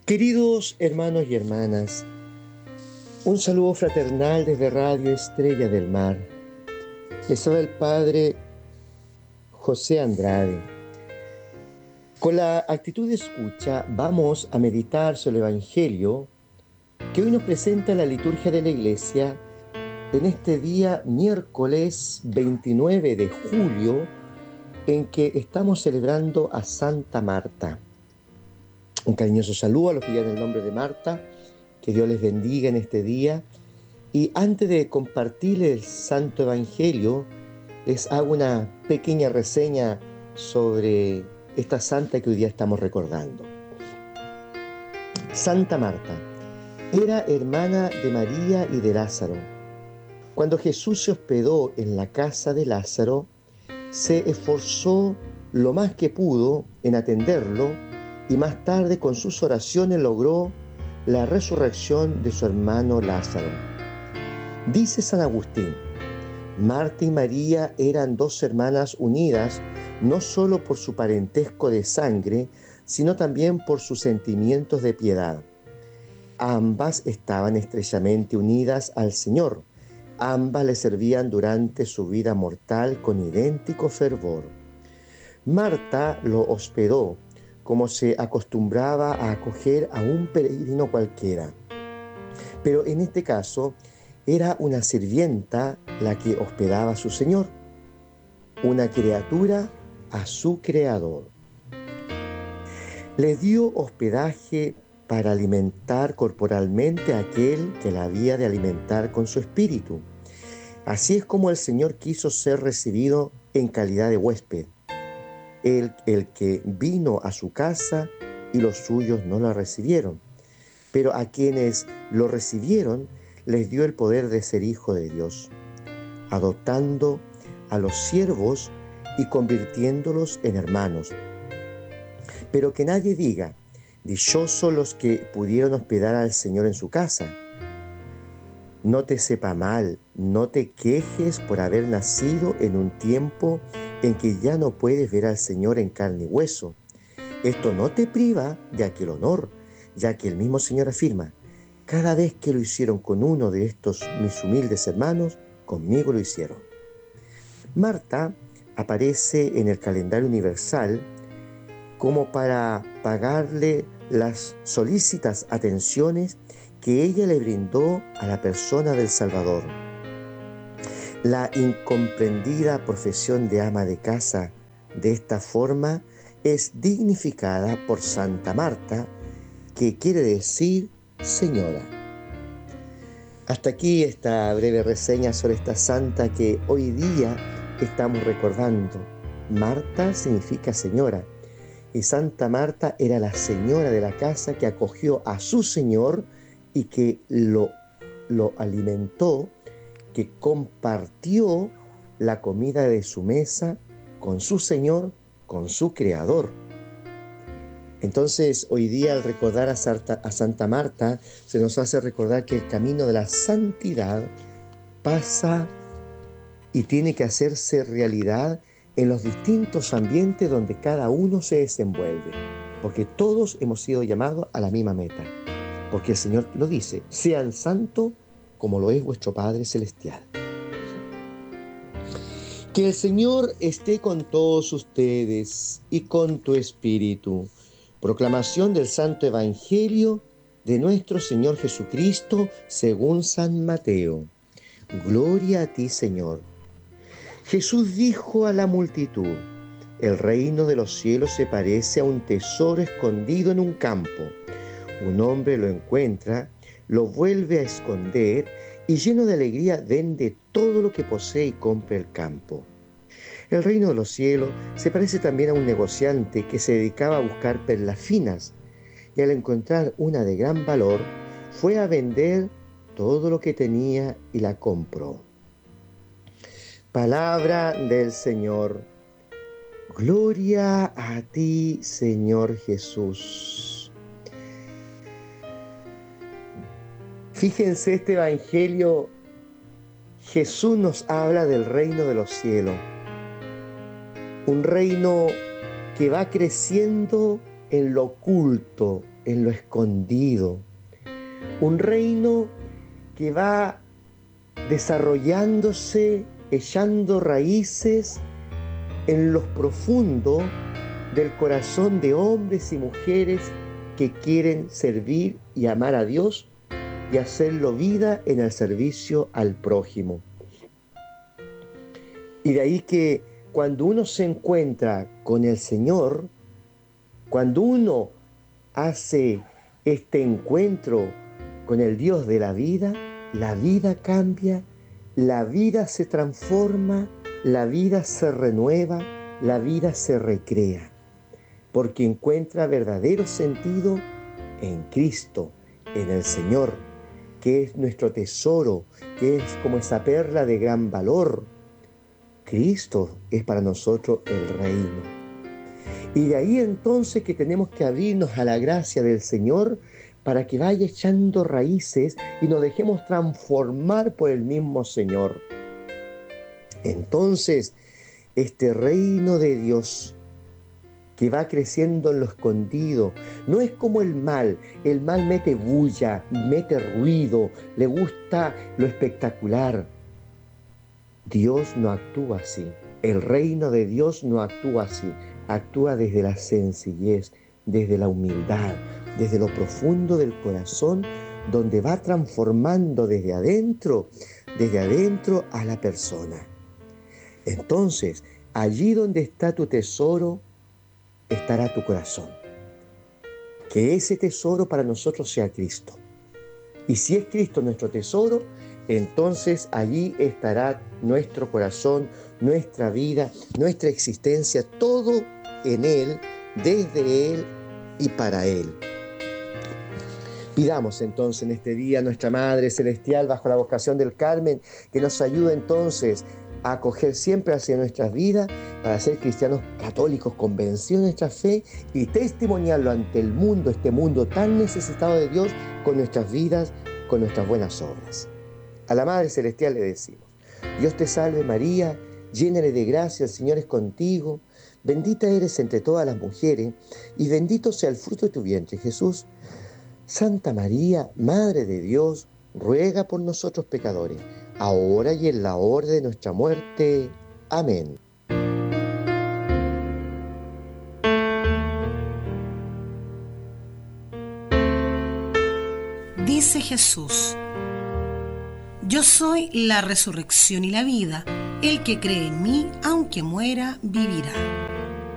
Queridos hermanos y hermanas, un saludo fraternal desde Radio Estrella del Mar. Les habla el Padre José Andrade. Con la actitud de escucha vamos a meditar sobre el Evangelio que hoy nos presenta la liturgia de la Iglesia en este día miércoles 29 de julio en que estamos celebrando a Santa Marta. Un cariñoso saludo a los que llevan el nombre de Marta, que Dios les bendiga en este día. Y antes de compartirles el Santo Evangelio, les hago una pequeña reseña sobre esta santa que hoy día estamos recordando. Santa Marta era hermana de María y de Lázaro. Cuando Jesús se hospedó en la casa de Lázaro, se esforzó lo más que pudo en atenderlo y más tarde con sus oraciones logró la resurrección de su hermano Lázaro. Dice San Agustín, Marta y María eran dos hermanas unidas no solo por su parentesco de sangre, sino también por sus sentimientos de piedad. Ambas estaban estrechamente unidas al Señor. Ambas le servían durante su vida mortal con idéntico fervor. Marta lo hospedó como se acostumbraba a acoger a un peregrino cualquiera. Pero en este caso era una sirvienta la que hospedaba a su Señor, una criatura a su Creador. Le dio hospedaje para alimentar corporalmente a aquel que la había de alimentar con su espíritu. Así es como el Señor quiso ser recibido en calidad de huésped. El que vino a su casa y los suyos no lo recibieron. Pero a quienes lo recibieron les dio el poder de ser hijo de Dios, adoptando a los siervos y convirtiéndolos en hermanos. Pero que nadie diga, dichosos los que pudieron hospedar al Señor en su casa. No te sepa mal, no te quejes por haber nacido en un tiempo en que ya no puedes ver al Señor en carne y hueso. Esto no te priva de aquel honor, ya que el mismo Señor afirma, cada vez que lo hicieron con uno de estos mis humildes hermanos, conmigo lo hicieron. Marta aparece en el calendario universal como para pagarle las solícitas atenciones que ella le brindó a la persona del Salvador. La incomprendida profesión de ama de casa de esta forma es dignificada por Santa Marta, que quiere decir señora. Hasta aquí esta breve reseña sobre esta santa que hoy día estamos recordando. Marta significa señora, y Santa Marta era la señora de la casa que acogió a su Señor y que lo alimentó, que compartió la comida de su mesa con su Señor, con su Creador. Entonces, hoy día al recordar a Santa Marta, se nos hace recordar que el camino de la santidad pasa y tiene que hacerse realidad en los distintos ambientes donde cada uno se desenvuelve, porque todos hemos sido llamados a la misma meta, porque el Señor lo dice, sean santos como lo es vuestro Padre Celestial. Que el Señor esté con todos ustedes y con tu espíritu. Proclamación del Santo Evangelio de nuestro Señor Jesucristo según San Mateo. Gloria a ti, Señor. Jesús dijo a la multitud, el reino de los cielos se parece a un tesoro escondido en un campo. Un hombre lo encuentra, lo vuelve a esconder y lleno de alegría vende todo lo que posee y compra el campo. El reino de los cielos se parece también a un negociante que se dedicaba a buscar perlas finas y al encontrar una de gran valor fue a vender todo lo que tenía y la compró. Palabra del Señor. Gloria a ti, Señor Jesús. Fíjense este evangelio, Jesús nos habla del reino de los cielos. Un reino que va creciendo en lo oculto, en lo escondido. Un reino que va desarrollándose, echando raíces en lo profundo del corazón de hombres y mujeres que quieren servir y amar a Dios y hacerlo vida en el servicio al prójimo. Y de ahí que cuando uno se encuentra con el Señor, cuando uno hace este encuentro con el Dios de la vida cambia, la vida se transforma, la vida se renueva, la vida se recrea, porque encuentra verdadero sentido en Cristo, en el Señor, que es nuestro tesoro, que es como esa perla de gran valor. Cristo es para nosotros el reino. Y de ahí entonces que tenemos que abrirnos a la gracia del Señor para que vaya echando raíces y nos dejemos transformar por el mismo Señor. Entonces, este reino de Dios que va creciendo en lo escondido, no es como el mal mete bulla, mete ruido, le gusta lo espectacular. Dios no actúa así, el reino de Dios no actúa así, actúa desde la sencillez, desde la humildad, desde lo profundo del corazón, donde va transformando desde adentro a la persona. Entonces, allí donde está tu tesoro, estará tu corazón. Que ese tesoro para nosotros sea Cristo. Y si es Cristo nuestro tesoro, entonces allí estará nuestro corazón, nuestra vida, nuestra existencia, todo en Él, desde Él y para Él. Pidamos entonces en este día a nuestra Madre Celestial, bajo la vocación del Carmen, que nos ayude entonces a acoger siempre hacia nuestras vidas para ser cristianos católicos convencidos de nuestra fe y testimoniarlo ante el mundo, este mundo tan necesitado de Dios, con nuestras vidas, con nuestras buenas obras. A la Madre Celestial le decimos: Dios te salve María, llena eres de gracia, el Señor es contigo, bendita eres entre todas las mujeres y bendito sea el fruto de tu vientre, Jesús. Santa María, Madre de Dios, ruega por nosotros pecadores, ahora y en la hora de nuestra muerte. Amén. Dice Jesús: yo soy la resurrección y la vida. El que cree en mí, aunque muera, vivirá.